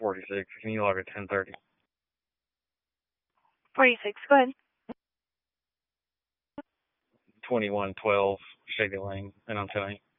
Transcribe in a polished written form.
46. Can you log at 10:30? 46, go ahead. 2112 Shady Lane, and I'm telling you.